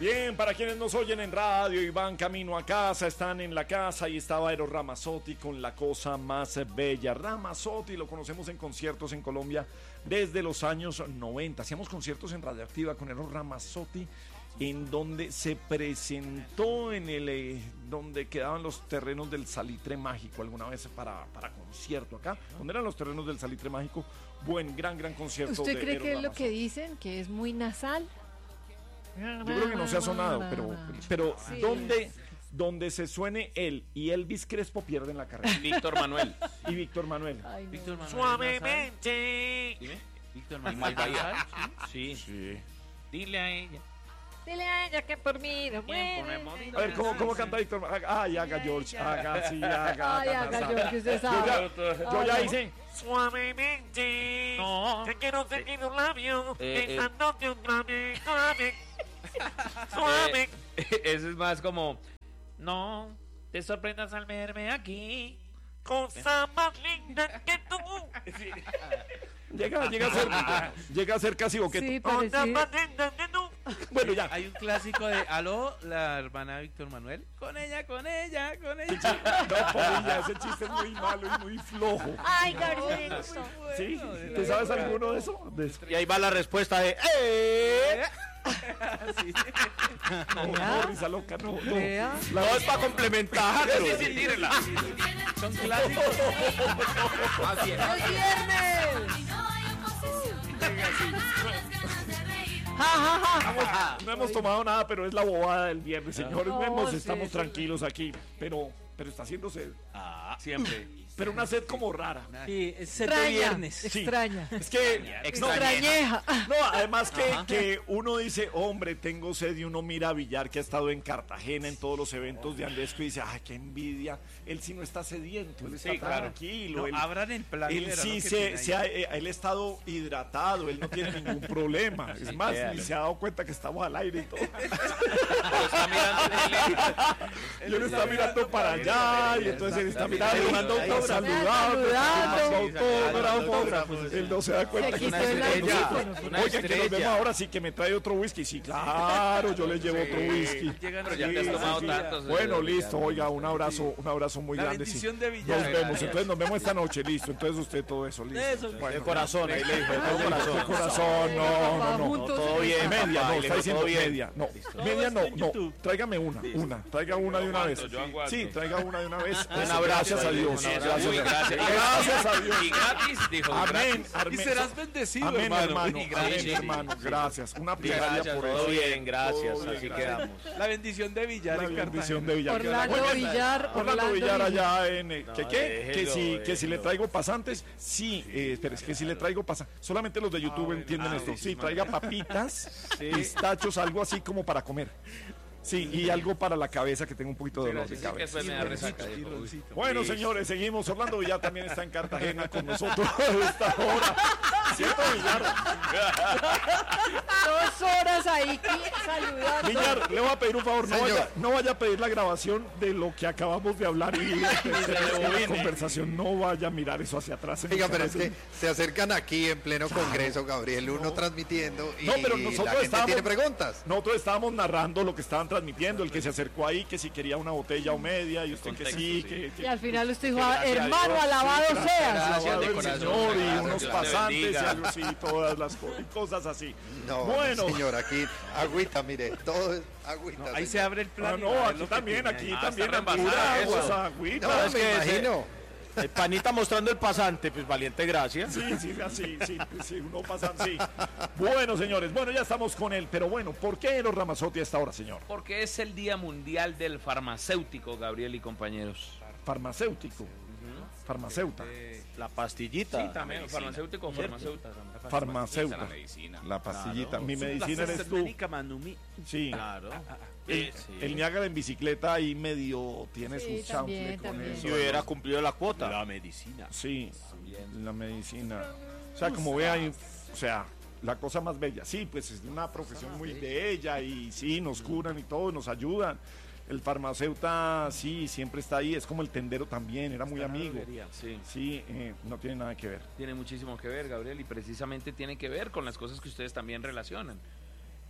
Bien, para quienes nos oyen en radio y van camino a casa, están en la casa y estaba Eros Ramazzotti con La Cosa Más Bella. Ramazzotti lo conocemos en conciertos en Colombia desde los años 90. Hacíamos conciertos en Radioactiva con Eros Ramazzotti, en donde se presentó en el donde quedaban los terrenos del Salitre Mágico alguna vez para concierto acá, donde eran los terrenos del Salitre Mágico. Gran concierto. ¿Usted de cree Eros que es lo Ramazzotti. que dicen, que es muy nasal? Yo creo que no se ha sonado, pero Sí. donde se suene él y Elvis Crespo pierden la carrera. Víctor Manuel. Y Víctor Manuel. Ay, no. Víctor Manuel. Suavemente. Dime. Víctor Manuel. Bahía. Sí. Sí. Dile a ella. Dile a ella que por mí no muere. A ver, ¿cómo canta Víctor Manuel? Ay, haga George, haga, sí, haga. Ay, haga George, que usted Yo sabe. ya hice. Suavemente. No. Te quiero seguir un labio. Besándote otra vez. Suave. Suave. Ese es más como. No te sorprendas al verme aquí. Cosa más linda que tú. Llega a ser casi boqueto. Sí, Cosa parece. más linda que tú. Bueno, ya. Hay un clásico de Aló, la hermana de Víctor Manuel. Con ella. No, Polilla, ese chiste es muy malo y muy flojo. Ay, García. ¿Sí? ¿Te sabes alguno de eso? Y ahí va la respuesta de. No, risa loca, no. Vea. No es para complementar. Sí, tírela. Son clásicos. Más bien. ¡Es viernes! ¡Ja, ja, ja! No hemos tomado nada, pero es la bobada del viernes, señores. No, sí, Estamos sí. tranquilos aquí, pero está haciendo sed. Siempre. Pero una sed como rara. Sí, es set de Extraña, viernes. Sí. extraña. Es que Extrañeja. no, además que uno dice, hombre, tengo sed, y uno mira a Villar, que ha estado en Cartagena en todos los eventos de Andesco, y dice, ay, qué envidia. Él sí no está sediento, él está Sí, claro. tranquilo. No, él, abran el plan. él sí él ha estado hidratado, él no tiene ningún problema. Es más, Véalo. ni se ha dado cuenta que estamos al aire y todo. Pero está mirando Y él está mirando para allá, y entonces él está mirando, saludando, Saludando. autógrafos. Él no se da cuenta Se que quitó el estrella. audífono. Una oye, que nos vemos estrella. ahora, sí, que me trae otro whisky. Sí, claro, yo le llevo otro whisky. Pero ya te has tomado tantos. Bueno, listo, oiga, un abrazo muy La grande. Sí. bendición de Villar. Nos vemos, entonces nos vemos esta noche, listo. Entonces usted todo eso, listo. Eso, Bueno, De corazón, ahí le dijo. De de corazón. corazón, no. Juntos todo en bien. esta- Media, papá, no, y le está dijo, diciendo todo bien. media. No, media está en no. YouTube. Tráigame una. Traiga una de una vez. aguanto, yo aguanto. Sí, traiga una de una vez. Un abrazo. Gracias a Dios. Un abrazo. Gracias Uy, gracias. Gracias a Dios. Y gratis, dijo. Amén. Y serás bendecido, Amén, hermano. hermano. Y Amén, sí, hermano. Gracias. Una plegaria Gracias, por todo eso. bien, gracias. Todo bien, Así gracias. quedamos. La bendición de Villar La en bendición Cartagena. de Villar. Orlando Villar, Orlando Villar allá en ¿qué? déjelo, Que si le traigo pasantes, sí, pero es que si le traigo pasantes, solamente los de YouTube entienden esto. Sí, traiga papitas, pistachos, algo así como para comer. Sí, y algo para la cabeza, que tengo un poquito de dolor de Que cabeza. después me da resaca. dijo. Bueno, señores, seguimos. Orlando Villar también está en Cartagena con nosotros a esta hora. ¿Cierto, Villar? 2 horas ahí saludando. Villar, le voy a pedir un favor, Señor. no vaya a pedir la grabación de lo que acabamos de hablar y la conversación, no vaya a mirar eso hacia atrás. Oiga, pero es que se acercan aquí en pleno congreso, Gabriel, uno transmitiendo y No, pero nosotros la gente estábamos- tiene preguntas. Nosotros estábamos narrando lo que estaban transmitiendo, el que se acercó ahí, que si quería una botella o media, y usted Contexto, que sí, sí. que Y al final usted dijo, Gracias a hermano, Dios. alabado seas. Gracias alabado de el corazón, Señor, y gracias, unos Dios te pasantes y bendiga. algo así, todas las cosas así. No, Bueno. señor, aquí agüita, mire, todo es agüita. Ahí se señor. abre el plan. Ah, y no, va a ver aquí lo que también, tiene aquí ahí. también, está pura reembasada agua, eso. agüita. No, es me que ese- imagino. El panita mostrando el pasante, pues valiente gracia. Sí, así, sí, uno pasa así. Bueno, señores, ya estamos con él, pero bueno, ¿por qué Eros Ramazzotti a esta hora, señor? Porque es el Día Mundial del Farmacéutico, Gabriel y compañeros. Farmacéutico. Farmacéuta. La pastillita. Sí, también, medicina. farmacéutico o farmacéutica. Farmacéuta. La medicina. La pastillita. Claro. Mi medicina La eres tú. Médica Manumi. Sí. Claro. El, Sí. el Niágara en bicicleta ahí medio tiene Sí, sus también, chanfle con también. eso. Si hubiera cumplido la cuota. La medicina. Sí, la medicina. O sea, como ve ahí, o sea, la cosa más bella. Sí, pues es una profesión muy bella y sí, nos curan y todo, nos ayudan. El farmacéuta, sí, siempre está ahí. Es como el tendero también, era muy amigo. Sí. Sí, no tiene nada que ver. Tiene muchísimo que ver, Gabriel, y precisamente tiene que ver con las cosas que ustedes también relacionan.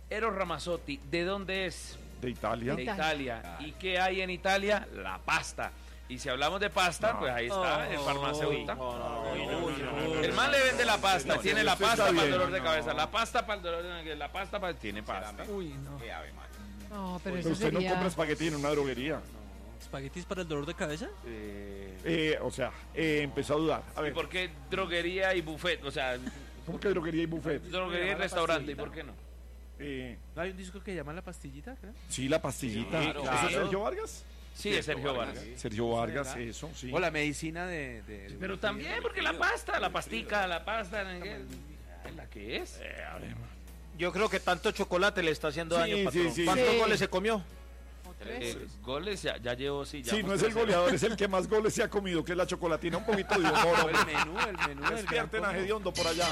Eros Ramazzotti, ¿de dónde es? De Italia. De Italia. ¿Y qué hay en Italia? La pasta. Y si hablamos de pasta, pues ahí está el farmacéutico. El man le vende la pasta, tiene la usted pasta está para el bien. dolor de cabeza, la pasta para el dolor de cabeza, la pasta para... Tiene pasta. No, pero Pero eso usted no sería... compra espagueti en una droguería. ¿Espaguetis para el dolor de cabeza? Empezó a dudar. A ¿Y ver, por qué droguería y buffet? O sea, ¿cómo que droguería y buffet? droguería y restaurante, ¿y por qué no? ¿No hay un disco que llama La Pastillita, creo? Sí, la pastillita. Claro. ¿Eso es Sergio Vargas? Sí, es Sergio Vargas. Sergio Vargas, ¿verdad? eso, sí. O la medicina de pero también, porque la pasta, la pastica, la pasta, ¿la que es? Yo creo que tanto chocolate le está haciendo Sí, daño, sí, patrón. sí. ¿Cuántos Sí. goles se comió? Goles ya llevo, sí. Sí, no es el goleador, es el que más goles se ha comido, que es la chocolatina, un poquito de humor. El menú. Despierten a Gediondo por allá.